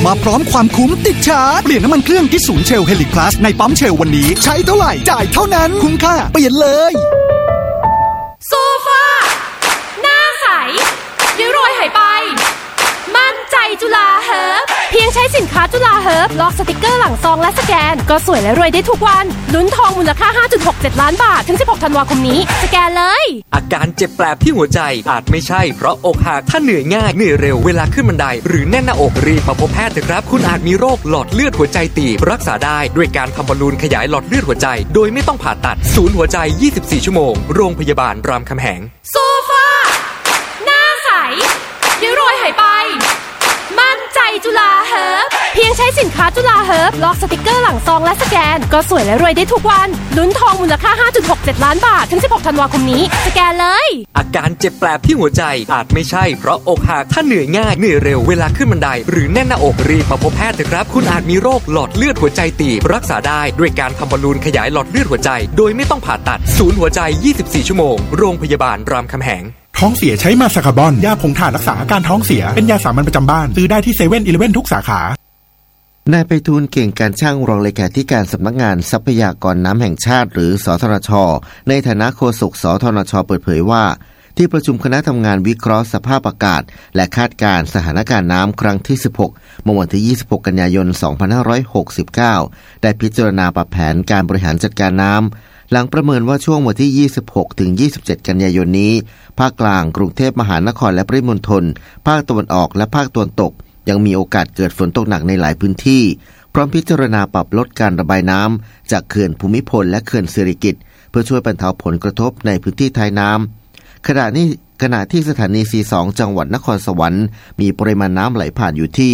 มาพร้อมความคุ้มติดชาร์จเปลี่ยนน้ำมันเครื่องที่ศูนย์เชล Helix Plus ในปั๊มเชลวันนี้ใช้เท่าไหร่จ่ายเท่านั้นคุ้มค่าเปลี่ยนเลยโซฟาหน้าใสริ้วรอยหายไปมั่นใจจุฬาเฮิร์บเพียงใช้สินค้าจุฬาเฮิร์บลอกสติกเกอร์หลังซองและสแกนก็สวยและรวยได้ทุกวันลุ้นทองมูลค่า 5.67 ล้านบาทถึง16ธันวาคมนี้สแกนเลยอาการเจ็บแปลบที่หัวใจอาจไม่ใช่เพราะอกหักถ้าเหนื่อยง่ายเหนื่อยเร็วเวลาขึ้นบันไดหรือแน่นหน้าอกรีบมาพบแพทย์เถอะครับคุณอาจมีโรคหลอดเลือดหัวใจตีบรักษาได้ด้วยการทำบอลลูนขยายหลอดเลือดหัวใจโดยไม่ต้องผ่าตัดศูนย์หัวใจ24ชั่วโมงโรงพยาบาลรามคำแหงโซฟาหน้าใสริ้วรอยหายไปมั่นใจจุฬาเฮิร์บเพียงใช้สินค้าจุฬาเฮิร์บลอกสติกเกอร์หลังซองและสแกนก็สวยและรวยได้ทุกวันลุ้นทองมูลค่า 5.67 ล้านบาทถึง16ธันวาคมนี้สแกนเลยอาการเจ็บแปลบที่หัวใจอาจไม่ใช่เพราะอกหักถ้าเหนื่อยง่ายเหนื่อยเร็วเวลาขึ้นบันไดหรือแน่นหน้าอกรีบมาพบแพทย์เถอะครับคุณอาจมีโรคหลอดเลือดหัวใจตีบรักษาได้ด้วยการทำบอลลูนขยายหลอดเลือดหัวใจโดยไม่ต้องผ่าตัดศูนย์หัวใจ24ชั่วโมงโรงพยาบาลรามคำแหงท้องเสียใช้มาซาคาบอนยาผงถ่านรักษาอาการท้องเสียเป็นยาสามัญประจำบ้านซื้อได้ที่7-11ทุกสาขานายไพฑูรย์เก่งการช่างรองเลขาธิการสำนักงานทรัพยากรน้ำแห่งชาติหรือสทนช.ในฐานะโฆษกสทนช.เปิดเผยว่าที่ประชุมคณะทำงานวิเคราะห์สภาพอากาศและคาดการณ์สถานการณ์น้ำครั้งที่16เมื่อวันที่26กันยายน2569ได้พิจารณาปรับแผนการบริหารจัดการน้ำหลังประเมินว่าช่วงวันที่26ถึง27กันยายนนี้ภาคกลางกรุงเทพมหานครและปริมณฑลภาคตะวันออกและภาคตะวันตกยังมีโอกาสเกิดฝนตกหนักในหลายพื้นที่พร้อมพิจารณาปรับลดการระบายน้ำจากเขื่อนภูมิพลและเขื่อนสิริกิติ์เพื่อช่วยบรรเทาผลกระทบในพื้นที่ท้ายน้ำขณะที่สถานี C2 จังหวัดนครสวรรค์มีปริมาณน้ำไหลผ่านอยู่ที่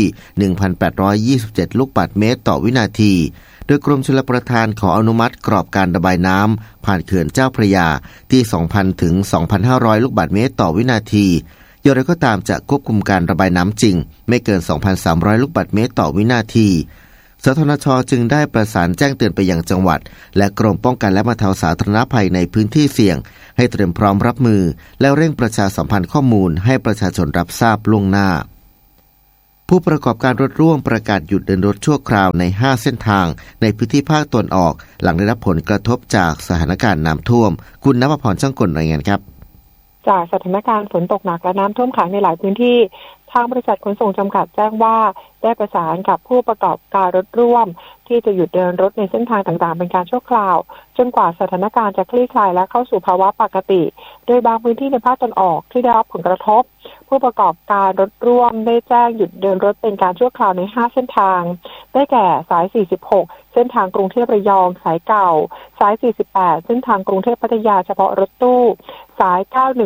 1,827 ลูกบาศก์เมตรต่อวินาทีโดยกรมชลประทานขออนุมัติกรอบการระบายน้ำผ่านเขื่อนเจ้าพระยาที่ 2,000 ถึง 2,500 ลูกบาศก์เมตรต่อวินาทีอย่างไรก็ตามจะควบคุมการระบายน้ำจริงไม่เกิน 2,300 ลูกบาศก์เมตรต่อวินาทีสทนช.จึงได้ประสานแจ้งเตือนไปยังจังหวัดและกรมป้องกันและบรรเทาสาธารณภัยในพื้นที่เสี่ยงให้เตรียมพร้อมรับมือและเร่งประชาสัมพันธ์ข้อมูลให้ประชาชนรับทราบล่วงหน้าผู้ประกอบการรถร่วมประกาศหยุดเดินรถชั่วคราวใน5เส้นทางในพื้นที่ภาคตะวันออกหลังได้รับผลกระทบจากสถานการณ์น้ำท่วมคุณณภพร ช่างกลรายงานครับจากสถานการณ์ฝนตกหนักและน้ำท่วมขังในหลายพื้นที่ทางบริษัทขนส่งจำกัดแจ้งว่าได้ประสานกับผู้ประกอบการรถร่วมที่จะหยุดเดินรถในเส้นทางต่างๆเป็นการชั่วคราวจนกว่าสถานการณ์จะคลี่คลายและเข้าสู่ภาวะปกติโดยบางพื้นที่ในภาคตะวันออกที่ได้รับผลกระทบผู้ประกอบการรถร่วมได้แจ้งหยุดเดินรถเป็นการชั่วคราวใน5เส้นทางได้แก่สาย46เส้นทางกรุงเทพระยองสายเก่าสาย48เส้นทางกรุงเทพพัทยาเฉพาะรถตู้สาย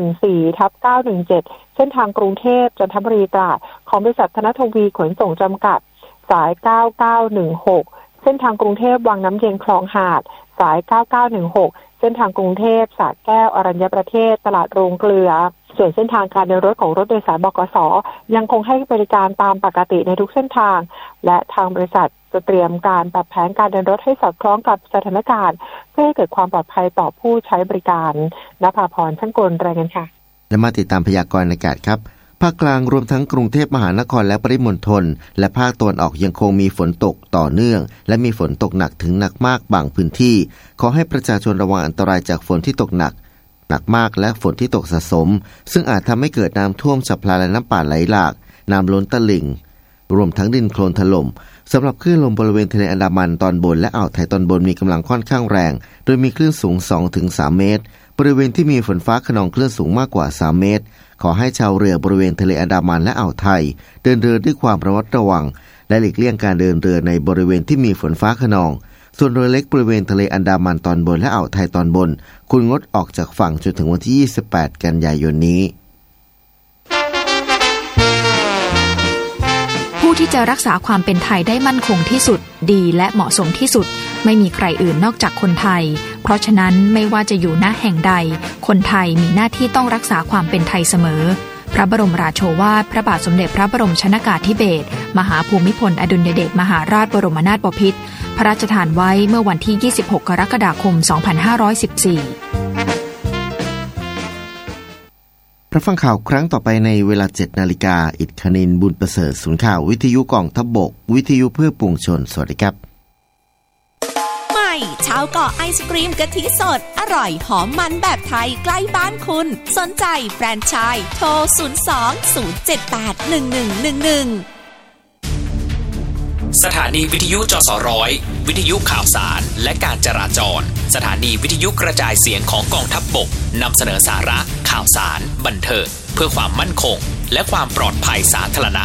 914/917เส้นทางกรุงเทพจันทบุรีตราดของบริษัทธนทวีขนส่งจำกัดสาย9916เส้นทางกรุงเทพวังน้ำเย็นคลองหาดสาย9916เส้นทางกรุงเทพสระแก้วอรัญญประเทศตลาดโรงเกลือส่วนเส้นทางการเดินรถของรถโดยสารบขส.ยังคงให้บริการตามปกติในทุกเส้นทางและทางบริษัทจะเตรียมการปรับแผนการเดินรถให้สอดคล้องกับสถานการณ์เพื่อให้เกิดความปลอดภัยต่อผู้ใช้บริการณภาพร ช่างกลรายงานค่ะและมาติดตามพยากรณ์อากาศครับภาคกลางรวมทั้งกรุงเทพมหานครและปริมณฑลและภาคตะวันออกยังคงมีฝนตกต่อเนื่องและมีฝนตกหนักถึงหนักมากบางพื้นที่ขอให้ประชาชนระวังอันตรายจากฝนที่ตกหนักมากและฝนที่ตกสะสมซึ่งอาจทำให้เกิดน้ำท่วมฉับพลันและน้ำป่าไหลหลากน้ำล้นตลิ่งรวมทั้งดินโคลนถล่มสำหรับคลื่นลมบริเวณทะเลอันดามันตอนบนและอ่าวไทยตอนบนมีกำลังค่อนข้างแรงโดยมีคลื่นสูง 2-3 เมตรบริเวณที่มีฝนฟ้าคะนองคลื่นสูงมากกว่า3เมตรขอให้ชาวเรือบริเวณทะเลอันดามันและอ่าวไทยเดินเรือด้วยความระมัดระวังและหลีกเลี่ยงการเดินเรือในบริเวณที่มีฝนฟ้าคะนองส่วนเรือเล็กบริเวณทะเลอันดามันตอนบนและอ่าวไทยตอนบนควรงดออกจากฝั่งจนถึงวันที่28กันยายนนี้ผู้ที่จะรักษาความเป็นไทยได้มั่นคงที่สุดดีและเหมาะสมที่สุดไม่มีใครอื่นนอกจากคนไทยเพราะฉะนั้นไม่ว่าจะอยู่ณแห่งใดคนไทยมีหน้าที่ต้องรักษาความเป็นไทยเสมอพระบรมราโชวาทพระบาทสมเด็จพระบรมชนกาธิเบศรมหาภูมิพลอดุลยเดชมหาราชบรมนาถบพิตรพระราชทานไว้เมื่อวันที่26กรกฎาคม2514 รับฟังข่าวครั้งต่อไปในเวลา 7 นาฬิกาอิฐคณินบุญประเสริฐศูนย์ข่าววิทยุกองทัพบกวิทยุเพื่อปวงชนสวัสดีครับใหม่ชาวเกาะไอศกรีมกะทิสดอร่อยหอมมันแบบไทยใกล้บ้านคุณสนใจแฟรนไชส์โทร 02-078-1111 สถานีวิทยุจสร้อยวิทยุข่าวสารและการจราจรสถานีวิทยุกระจายเสียงของกองทัพบกนำเสนอสาระข่าวสารบันเทิงเพื่อความมั่นคงและความปลอดภัยสาธารณะ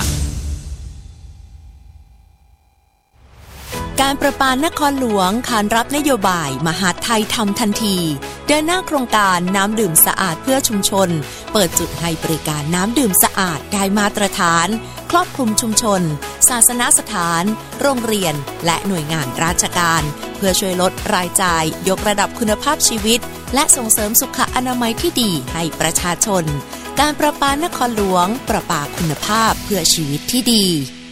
การประปานครหลวงขานรับนโยบายมหาดไทยทำทันทีเดินหน้าโครงการน้ำดื่มสะอาดเพื่อชุมชนเปิดจุดให้บริการน้ำดื่มสะอาดได้มาตรฐานครอบคลุมชุมชนศาสนสถานโรงเรียนและหน่วยงานราชการเพื่อช่วยลดรายจ่ายยกระดับคุณภาพชีวิตและส่งเสริมสุขอนามัยที่ดีให้ประชาชนการประปานครหลวงประปาคุณภาพเพื่อชีวิตที่ดี